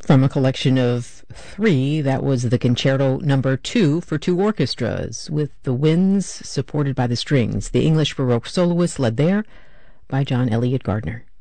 From a collection of three, that was the Concerto Number 2 for two orchestras, with the winds supported by the strings. The English Baroque soloist led there by John Eliot Gardiner.